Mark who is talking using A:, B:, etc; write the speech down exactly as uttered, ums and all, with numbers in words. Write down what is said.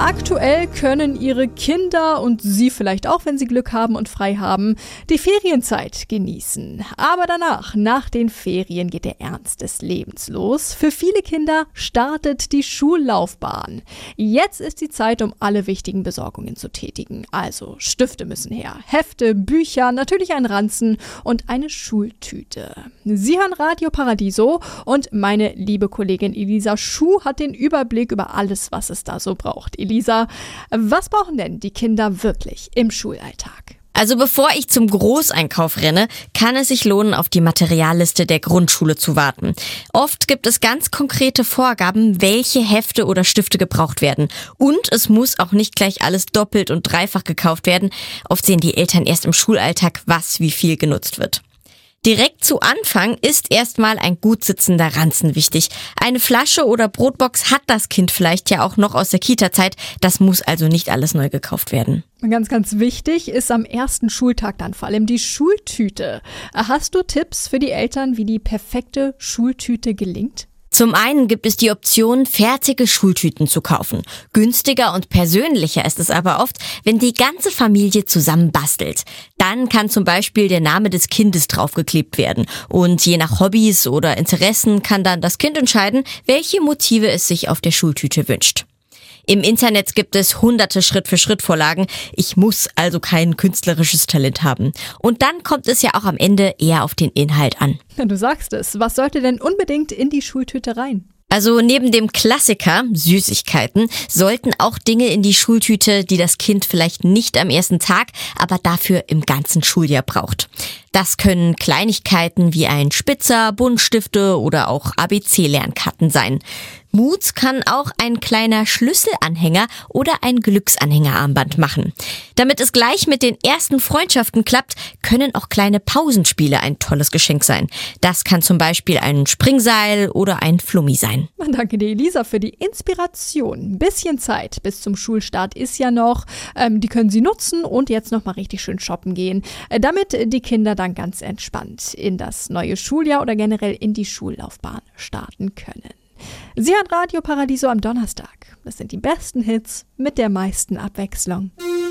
A: Aktuell können ihre Kinder und sie vielleicht auch, wenn sie Glück haben und frei haben, die Ferienzeit genießen. Aber danach, nach den Ferien, geht der Ernst des Lebens los. Für viele Kinder startet die Schullaufbahn. Jetzt ist die Zeit, um alle wichtigen Besorgungen zu tätigen. Also Stifte müssen her, Hefte, Bücher, natürlich ein Ranzen und eine Schultüte. Sie hören Radio Paradiso und meine liebe Kollegin Elisa Schuh hat den Überblick über alles, was es da so braucht. Elisa, was brauchen denn die Kinder wirklich im Schulalltag?
B: Also bevor ich zum Großeinkauf renne, kann es sich lohnen, auf die Materialliste der Grundschule zu warten. Oft gibt es ganz konkrete Vorgaben, welche Hefte oder Stifte gebraucht werden. Und es muss auch nicht gleich alles doppelt und dreifach gekauft werden. Oft sehen die Eltern erst im Schulalltag, was wie viel genutzt wird. Direkt zu Anfang ist erstmal ein gut sitzender Ranzen wichtig. Eine Flasche oder Brotbox hat das Kind vielleicht ja auch noch aus der Kita-Zeit. Das muss also nicht alles neu gekauft werden.
A: Ganz, ganz wichtig ist am ersten Schultag dann vor allem die Schultüte. Hast du Tipps für die Eltern, wie die perfekte Schultüte gelingt?
B: Zum einen gibt es die Option, fertige Schultüten zu kaufen. Günstiger und persönlicher ist es aber oft, wenn die ganze Familie zusammen bastelt. Dann kann zum Beispiel der Name des Kindes draufgeklebt werden. Und je nach Hobbys oder Interessen kann dann das Kind entscheiden, welche Motive es sich auf der Schultüte wünscht. Im Internet gibt es hunderte Schritt-für-Schritt-Vorlagen. Ich muss also kein künstlerisches Talent haben. Und dann kommt es ja auch am Ende eher auf den Inhalt an.
A: Du sagst es. Was sollte denn unbedingt in die Schultüte rein?
B: Also neben dem Klassiker, Süßigkeiten, sollten auch Dinge in die Schultüte, die das Kind vielleicht nicht am ersten Tag, aber dafür im ganzen Schuljahr braucht. Das können Kleinigkeiten wie ein Spitzer, Buntstifte oder auch A B C-Lernkarten sein. Mut kann auch ein kleiner Schlüsselanhänger oder ein Glücksanhängerarmband machen. Damit es gleich mit den ersten Freundschaften klappt, können auch kleine Pausenspiele ein tolles Geschenk sein. Das kann zum Beispiel ein Springseil oder ein Flummi sein.
A: Danke dir, Elisa, für die Inspiration. Ein bisschen Zeit bis zum Schulstart ist ja noch. Ähm, die können Sie nutzen und jetzt noch mal richtig schön shoppen gehen, äh, damit die Kinder dann ganz entspannt in das neue Schuljahr oder generell in die Schullaufbahn starten können. Sie hat Radio Paradiso am Donnerstag. Das sind die besten Hits mit der meisten Abwechslung.